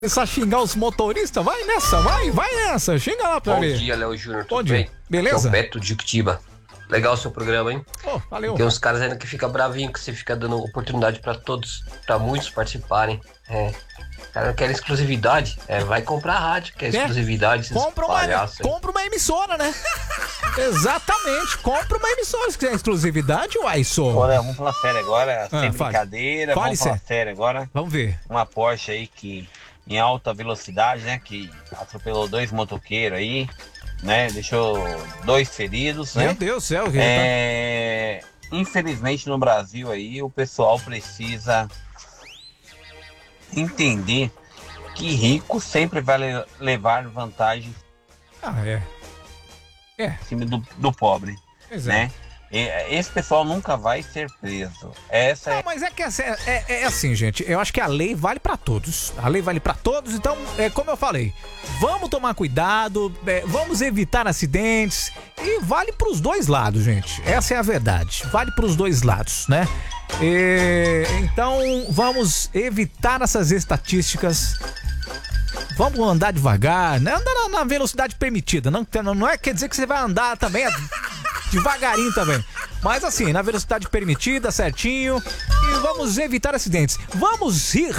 Começar a xingar os motoristas? Vai nessa, xinga lá pra ele. Bom dia, Léo Júnior, tudo Bom dia. bem? Beleza? Aqui é o Beto de Curitiba. Legal o seu programa, hein? Valeu. Tem uns caras ainda que ficam bravinhos que você fica dando oportunidade pra todos, pra muitos participarem. O cara não quer exclusividade. Vai comprar rádio, quer exclusividade, esses palhaços aí. Compra uma emissora, né? Exatamente, compra uma emissora se quiser exclusividade, uai, só. Olha, vamos falar sério agora, sem brincadeira, vamos falar sério agora. Vamos ver. Uma Porsche aí que em alta velocidade, né, que atropelou 2 motoqueiros aí, né, deixou 2 feridos, né. Meu Deus do céu. Infelizmente no Brasil aí o pessoal precisa entender que rico sempre vai levar vantagem em cima do pobre, né? Esse pessoal nunca vai ser preso. Mas é assim, gente. Eu acho que a lei vale pra todos. A lei vale pra todos, então, como eu falei, vamos tomar cuidado, vamos evitar acidentes e vale pros dois lados, gente. Essa é a verdade. Vale pros dois lados, né? Então, vamos evitar essas estatísticas. Vamos andar devagar, né? Andar na velocidade permitida. Não quer dizer que você vai andar também devagarinho também. Mas assim, na velocidade permitida, certinho. E vamos evitar acidentes. Vamos rir,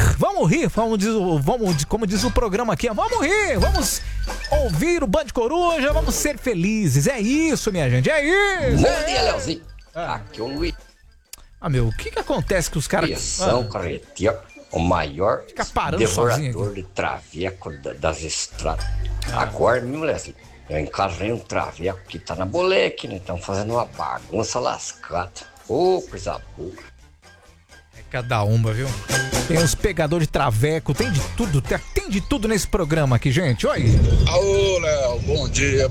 como diz o programa aqui. Vamos rir, vamos ouvir o Band Coruja, vamos ser felizes. É isso, minha gente, é isso. Bom dia, Leozinho. Aqui é o Luiz. Meu, o que acontece com os caras... Carreteiro, o maior devorador de traveco das estradas. Agora, meu moleque, eu encarrei um traveco que tá na boleque, né? Estão fazendo uma bagunça lascada. Coisa boa. É cada uma, viu? Tem uns pegadores de traveco, tem de tudo nesse programa aqui, gente. Oi. Alô, Léo, bom dia.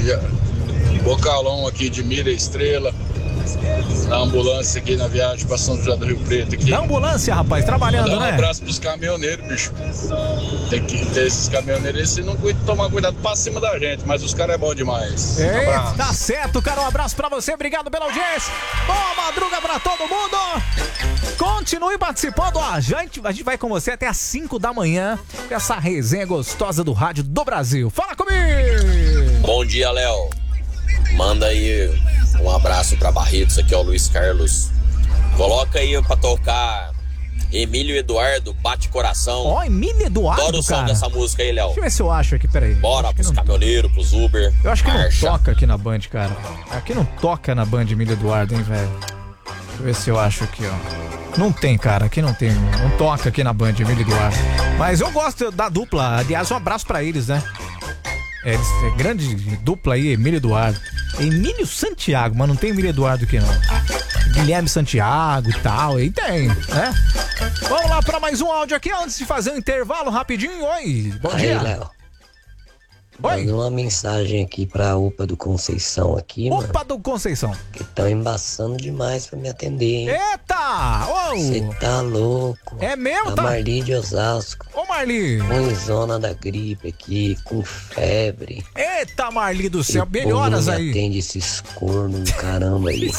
Bocalão aqui de Mira Estrela. Na ambulância aqui na viagem pra São José do Rio Preto aqui. Na ambulância, rapaz, trabalhando, né? Um abraço pros caminhoneiros, bicho. Tem que ter esses caminhoneiros, se não tomar cuidado pra cima da gente, mas os caras é bom demais. Tá certo, cara, um abraço pra você, obrigado pela audiência. Boa madruga pra todo mundo. Continue participando, a gente vai com você até às 5 da manhã com essa resenha gostosa do rádio do Brasil. Fala comigo! Bom dia, Léo. Manda aí um abraço pra Barretos, aqui é o Luiz Carlos. Coloca aí pra tocar Emílio Eduardo, Bate Coração. Emílio Eduardo, adoro o som dessa música aí, Léo. Deixa eu ver se eu acho aqui, peraí. Bora pros caminhoneiros, pros Uber. Eu acho que não toca aqui na Band, cara. Aqui não toca na Band Emílio Eduardo, hein, velho. Deixa eu ver se eu acho aqui, ó. Não tem, cara, aqui não tem. Não toca aqui na Band Emílio Eduardo. Mas eu gosto da dupla. Aliás, um abraço pra eles, né? É grande dupla aí, Emílio Eduardo. Emílio Santiago, mas não tem Emílio Eduardo aqui não. Guilherme Santiago e tal, aí tem, né? Vamos lá pra mais um áudio aqui antes de fazer um intervalo rapidinho. Oi, bom dia. Aí, Léo. Oi. Manda uma mensagem aqui pra UPA do Conceição aqui, mano. UPA do Conceição. Que estão embaçando demais pra me atender, hein? Eita! Você tá louco. É mesmo, tá? Marli de Osasco. Ô, Marli. Ruimzona da gripe aqui, com febre. Eita, Marli do céu, melhoras aí. Atende esses cornos do caramba aí.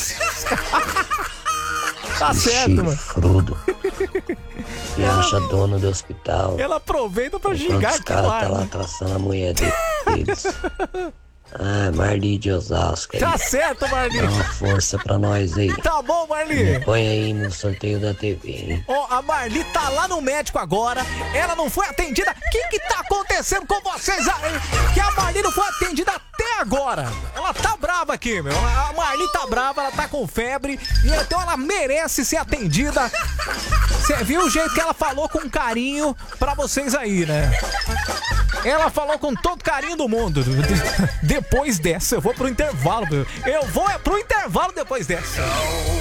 Tá certo, mano. Chifrudo. E acha dono do hospital. Ela aproveita pra gingar aqui, os caras tá lá traçando a mulher deles. Marli de Osasco aí. Tá certo, Marli. Dá uma força pra nós aí. Tá bom, Marli. Põe aí no sorteio da TV, hein? A Marli tá lá no médico agora. Ela não foi atendida. O que tá acontecendo com vocês aí? Que a Marli não foi atendida até agora. Ela tá brava aqui, meu. A Marli tá brava, ela tá com febre. E então ela merece ser atendida. Você viu o jeito que ela falou com carinho pra vocês aí, né? Ela falou com todo carinho do mundo. Depois dessa, eu vou pro intervalo. Eu vou pro intervalo depois dessa.